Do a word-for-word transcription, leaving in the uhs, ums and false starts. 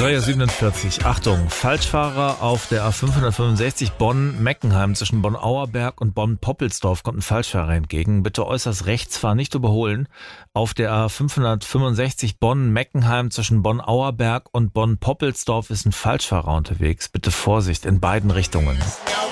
Dreher siebenundvierzig. Achtung, Falschfahrer auf der A fünfhundertfünfundsechzig Bonn-Meckenheim zwischen Bonn-Auerberg und Bonn-Poppelsdorf kommt ein Falschfahrer entgegen. Bitte äußerst rechts fahren, nicht überholen. Auf der A fünfhundertfünfundsechzig Bonn-Meckenheim zwischen Bonn-Auerberg und Bonn-Poppelsdorf ist ein Falschfahrer unterwegs. Bitte Vorsicht in beiden Richtungen.